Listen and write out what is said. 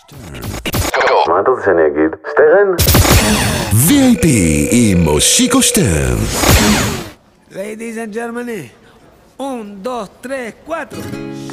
מה אתה רוצה שאני אגיד? שטרן? VIP עם מושיקו שטרן. Ladies and gentlemen, 1, 2, 3, 4.